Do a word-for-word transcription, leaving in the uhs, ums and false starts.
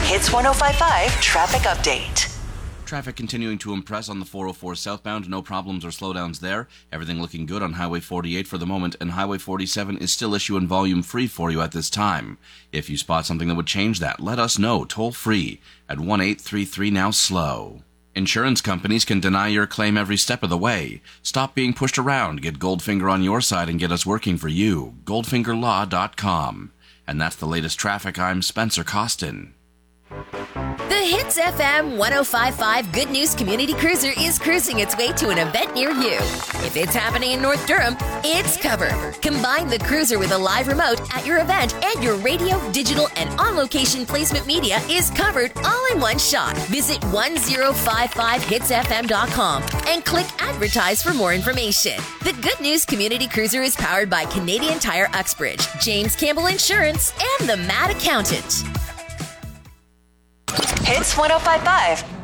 Hits one oh five point five traffic update. Traffic continuing to impress on the four oh four southbound. No problems or slowdowns there. Everything looking good on Highway forty-eight for the moment, and Highway forty-seven is still issue and volume free for you at this time. If you spot something that would change that, let us know toll free at one eight three three now slow. Insurance companies can deny your claim every step of the way. Stop being pushed around. Get Goldfinger on your side and get us working for you. goldfinger law dot com. And that's the latest traffic. I'm Spencer Costin. The Hits F M one oh five point five Good News Community Cruiser is cruising its way to an event near you. If it's happening in North Durham, it's covered. Combine the cruiser with a live remote at your event, and your radio, digital, and on-location placement media is covered all in one shot. Visit one oh five five hits f m dot com and click Advertise for more information. The Good News Community Cruiser is powered by Canadian Tire Uxbridge, James Campbell Insurance, and the Mad Accountant. Hits one oh five point five.